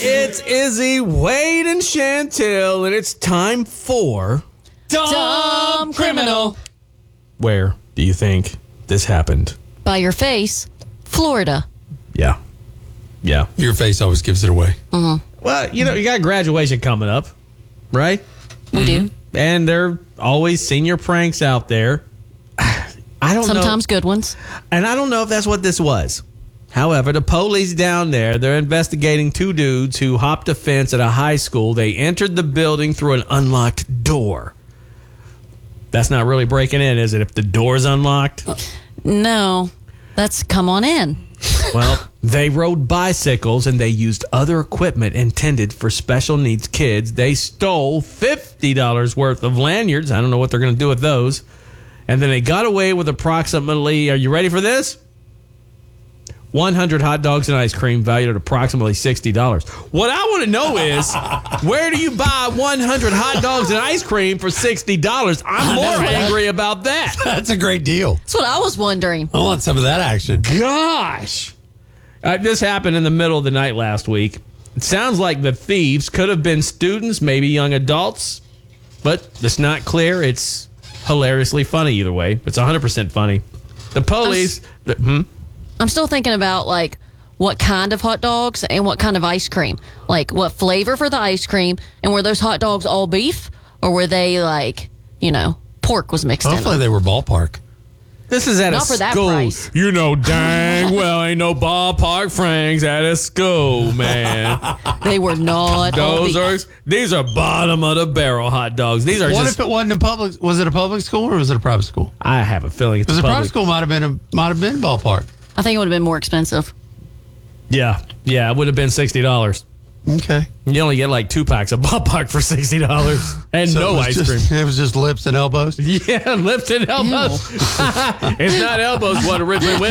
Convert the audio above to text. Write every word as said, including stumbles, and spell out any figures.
It's Izzy, Wade, and Chantel, and it's time for... Dumb Criminal. Where do you think this happened? By your face, Florida. Yeah. Yeah. Your face always gives it away. Mm-hmm. Well, you know, you got graduation coming up, right? We do. And there are always senior pranks out there. I don't know. Sometimes good ones. And I don't know if that's what this was. However, the police down there, they're investigating two dudes who hopped a fence at a high school. They entered the building through an unlocked door. That's not really breaking in, is it, if the door's unlocked? No. That's come on in. Well, they rode bicycles and they used other equipment intended for special needs kids. They stole fifty dollars worth of lanyards. I don't know what they're going to do with those. And then they got away with approximately, are you ready for this? one hundred hot dogs and ice cream valued at approximately sixty dollars. What I want to know is, where do you buy one hundred hot dogs and ice cream for sixty dollars? I'm more angry about that. That's a great deal. That's what I was wondering. I want some of that action. Gosh. Uh, this happened in the middle of the night last week. It sounds like the thieves could have been students, maybe young adults, but it's not clear. It's hilariously funny either way. It's one hundred percent funny. The police... The, hmm? I'm still thinking about, like, what kind of hot dogs and what kind of ice cream. Like, what flavor for the ice cream, and were those hot dogs all beef, or were they, like, you know, pork was mixed in Hopefully them? they were ballpark. This is at Not a for that school. price. You know dang well ain't no ballpark Franks at a school, man. They were not all Those beef. are these are bottom of the barrel hot dogs. These are What just if it wasn't a public? Was it a public school or was it a private school? I have a feeling it's Because a public. private school might have been a might have been ballpark. I think it would have been more expensive. Yeah. Yeah, it would have been sixty dollars. Okay. You only get like two packs of ballpark for sixty dollars and So no it was ice just- cream. It was just lips and elbows. Yeah, lips and elbows. It's not elbows what originally went